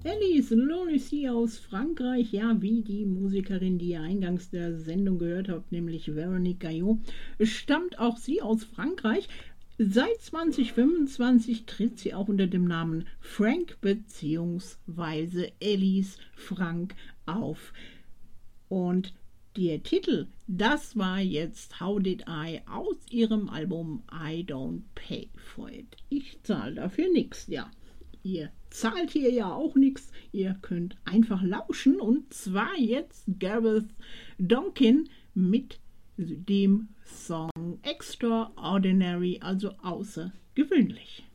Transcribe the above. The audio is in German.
Alice Lunacy aus Frankreich, ja, wie die Musikerin, die ihr eingangs der Sendung gehört habt, nämlich Véronique Gaillot, stammt auch sie aus Frankreich. Seit 2025 tritt sie auch unter dem Namen Frank bzw. Alice Frank auf. Und der Titel, das war jetzt How Did I aus ihrem Album I Don't Pay For It. Ich zahle dafür nichts, ja. Ihr zahlt hier ja auch nichts, ihr könnt einfach lauschen, und zwar jetzt Gareth Donkin mit dem Song Extraordinary, also außergewöhnlich.